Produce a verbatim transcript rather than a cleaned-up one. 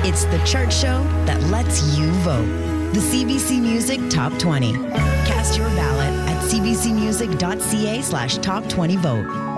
It's the chart show that lets you vote. The C B C Music Top twenty. Cast your ballot at cbcmusic.ca slash top 20 vote.